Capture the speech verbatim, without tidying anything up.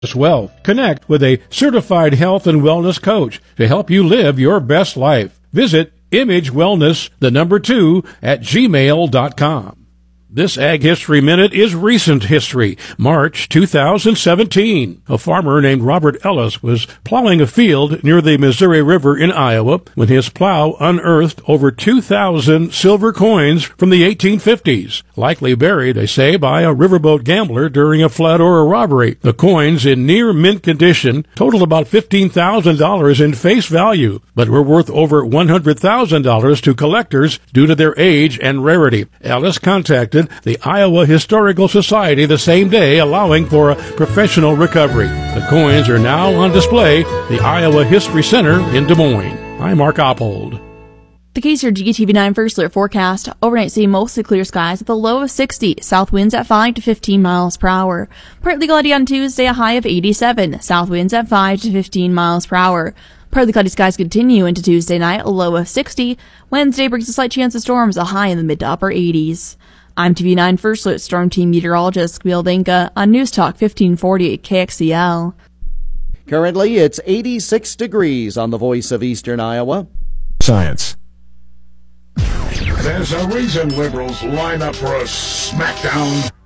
As well, connect with a certified health and wellness coach to help you live your best life. Visit image wellness, the number two, at gmail dot com. This Ag History Minute is recent history, March two thousand seventeen. A farmer named Robert Ellis was plowing a field near the Missouri River in Iowa when his plow unearthed over two thousand silver coins from the eighteen fifties, likely buried, they say, by a riverboat gambler during a flood or a robbery. The coins, in near mint condition, totaled about fifteen thousand dollars in face value, but were worth over one hundred thousand dollars to collectors due to their age and rarity. Ellis contacted the Iowa Historical Society the same day, allowing for a professional recovery. The coins are now on display at the Iowa History Center in Des Moines. I'm Mark Oppold. The K C R G T V nine First Alert forecast. Overnight, see mostly clear skies with a low of sixty. South winds at five to fifteen miles per hour. Partly cloudy on Tuesday, a high of eighty-seven. South winds at five to fifteen miles per hour. Partly cloudy skies continue into Tuesday night, a low of sixty. Wednesday brings a slight chance of storms, a high in the mid to upper eighties. I'm T V nine First Alert Storm Team Meteorologist Camille Dinka on News Talk fifteen forty K X E L. Currently, it's eighty-six degrees on the Voice of Eastern Iowa. Science. There's a reason liberals line up for a smackdown.